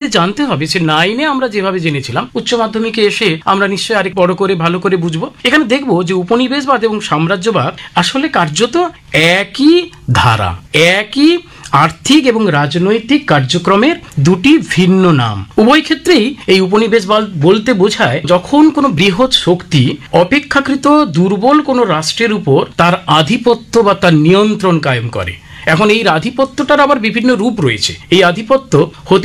আমাদের জানতে হবে যে 9-এ আমরা যেভাবে জেনেছিলাম, উচ্চ মাধ্যমিকে এসে আমরা নিশ্চয়ই আরেক বড় করে ভালো করে বুঝবো। এখানে দেখবো যে উপনিবেশবাদ এবং সাম্রাজ্যবাদ আসলে কার্যত একই ধারা, একই আর্থিক এবং রাজনৈতিক কার্যক্রমের দুটি ভিন্ন নাম। উভয় ক্ষেত্রেই এই উপনিবেশবাদ বলতে বোঝায় যখন কোনো বৃহৎ শক্তি অপেক্ষাকৃত দুর্বল কোনো রাষ্ট্রের উপর তার আধিপত্য বা তার নিয়ন্ত্রণ কায়েম করে। এখন এই আধিপত্যটার আবার বিভিন্ন রূপ রয়েছে। এই আধিপত্য হতে